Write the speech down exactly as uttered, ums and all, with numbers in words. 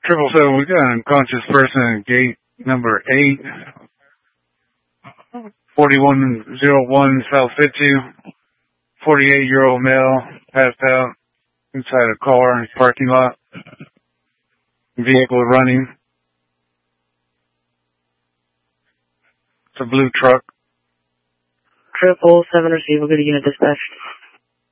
Triple seven, we got an unconscious person in gate number eight, forty-one oh one South Fitzhugh, forty-eight-year-old male, passed out inside a car in the parking lot. Vehicle running. It's a blue truck. Triple seven, receive a good unit dispatched.